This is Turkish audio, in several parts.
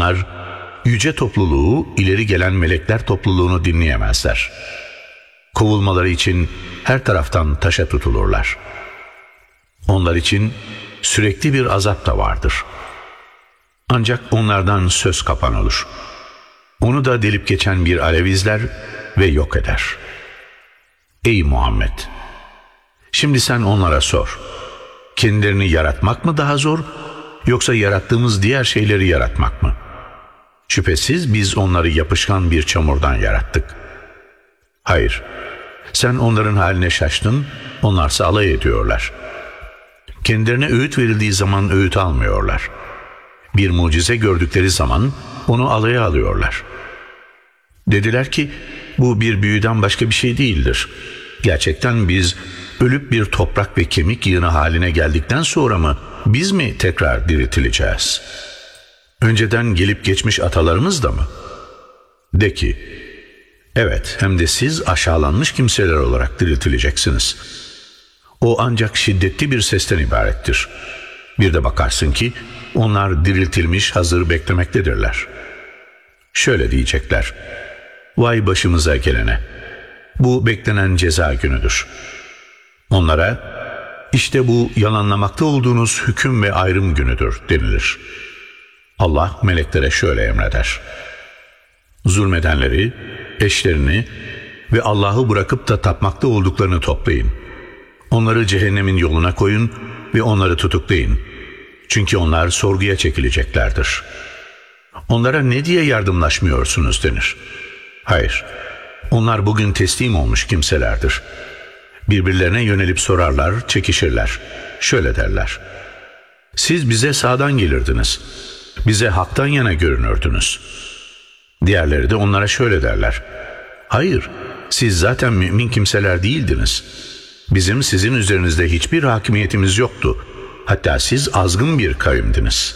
onlar yüce topluluğu, ileri gelen melekler topluluğunu dinleyemezler. Kovulmaları için her taraftan taşa tutulurlar. Onlar için sürekli bir azap da vardır. Ancak onlardan söz kapan olur. Onu da delip geçen bir alev izler ve yok eder. Ey Muhammed! Şimdi sen onlara sor. Kendilerini yaratmak mı daha zor, yoksa yarattığımız diğer şeyleri yaratmak mı? Şüphesiz biz onları yapışkan bir çamurdan yarattık. Hayır, sen onların haline şaştın, onlarsa alay ediyorlar. Kendilerine öğüt verildiği zaman öğüt almıyorlar. Bir mucize gördükleri zaman onu alaya alıyorlar. Dediler ki, bu bir büyüden başka bir şey değildir. Gerçekten biz ölüp bir toprak ve kemik yığını haline geldikten sonra mı biz mi tekrar diriltileceğiz? Önceden gelip geçmiş atalarımız da mı? De ki, evet, hem de siz aşağılanmış kimseler olarak diriltileceksiniz. O ancak şiddetli bir sesten ibarettir. Bir de bakarsın ki onlar diriltilmiş hazır beklemektedirler. Şöyle diyecekler: vay başımıza gelene! Bu beklenen ceza günüdür. Onlara, işte bu yalanlamakta olduğunuz hüküm ve ayrım günüdür denilir. Allah meleklere şöyle emreder: zulmedenleri, eşlerini ve Allah'ı bırakıp da tapmakta olduklarını toplayın. Onları cehennemin yoluna koyun ve onları tutuklayın. Çünkü onlar sorguya çekileceklerdir. Onlara ne diye yardımlaşmıyorsunuz denir. Hayır, onlar bugün teslim olmuş kimselerdir. Birbirlerine yönelip sorarlar, çekişirler. Şöyle derler: siz bize sağdan gelirdiniz, bize haktan yana görünürdünüz. Diğerleri de onlara şöyle derler: hayır, siz zaten mümin kimseler değildiniz. Bizim sizin üzerinizde hiçbir hakimiyetimiz yoktu. Hatta siz azgın bir kavimdiniz.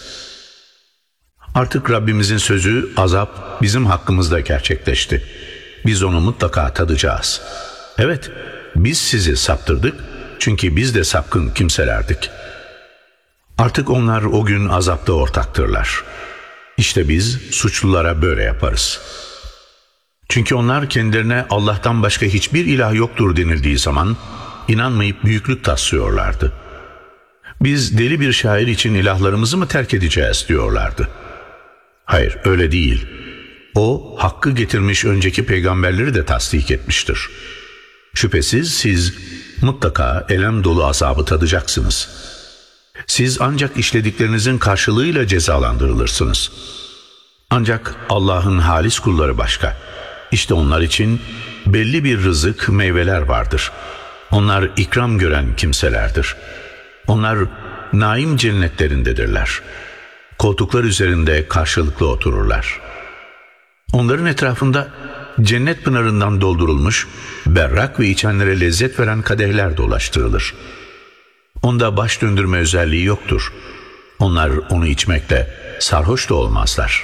Artık Rabbimizin sözü, azap bizim hakkımızda gerçekleşti. Biz onu mutlaka tadacağız. Evet, biz sizi saptırdık, çünkü biz de sapkın kimselerdik. Artık onlar o gün azapta ortaktırlar. İşte biz suçlulara böyle yaparız. Çünkü onlar kendilerine Allah'tan başka hiçbir ilah yoktur denildiği zaman inanmayıp büyüklük taslıyorlardı. Biz deli bir şair için ilahlarımızı mı terk edeceğiz diyorlardı. Hayır, öyle değil. O, hakkı getirmiş önceki peygamberleri de tasdik etmiştir. Şüphesiz siz mutlaka elem dolu azabı tadacaksınız. Siz ancak işlediklerinizin karşılığıyla cezalandırılırsınız. Ancak Allah'ın halis kulları başka. İşte onlar için belli bir rızık, meyveler vardır. Onlar ikram gören kimselerdir. Onlar naim cennetlerindedirler. Koltuklar üzerinde karşılıklı otururlar. Onların etrafında cennet pınarından doldurulmuş, berrak ve içenlere lezzet veren kadehler dolaştırılır. Onda baş döndürme özelliği yoktur. Onlar onu içmekle sarhoş da olmazlar.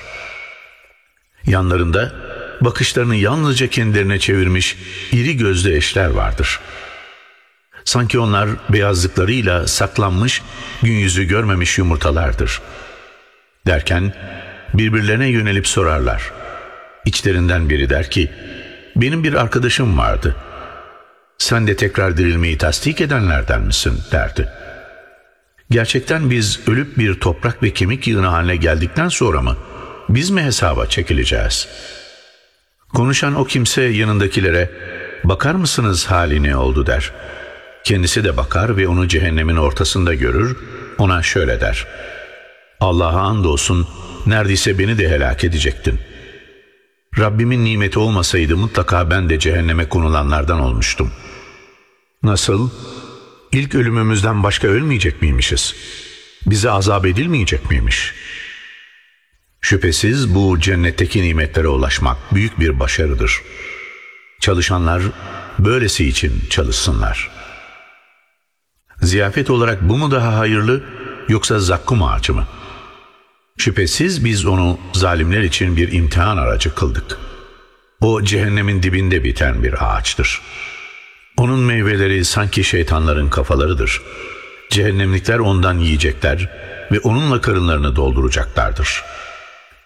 Yanlarında bakışlarını yalnızca kendilerine çevirmiş iri gözlü eşler vardır. Sanki onlar beyazlıklarıyla saklanmış, gün yüzü görmemiş yumurtalardır. Derken birbirlerine yönelip sorarlar. İçlerinden biri der ki, benim bir arkadaşım vardı. Sen de tekrar dirilmeyi tasdik edenlerden misin derdi. Gerçekten biz ölüp bir toprak ve kemik yığını haline geldikten sonra mı biz mi hesaba çekileceğiz? Konuşan o kimse yanındakilere, bakar mısınız hali ne oldu der. Kendisi de bakar ve onu cehennemin ortasında görür, ona şöyle der: Allah'a andolsun, neredeyse beni de helak edecektin. Rabbimin nimeti olmasaydı mutlaka ben de cehenneme konulanlardan olmuştum. Nasıl? İlk ölümümüzden başka ölmeyecek miymişiz? Bize azap edilmeyecek miymiş? Şüphesiz bu cennetteki nimetlere ulaşmak büyük bir başarıdır. Çalışanlar böylesi için çalışsınlar. Ziyafet olarak bu mu daha hayırlı, yoksa zakkum ağacı mı? Şüphesiz biz onu zalimler için bir imtihan aracı kıldık. O cehennemin dibinde biten bir ağaçtır. Onun meyveleri sanki şeytanların kafalarıdır. Cehennemlikler ondan yiyecekler ve onunla karınlarını dolduracaklardır.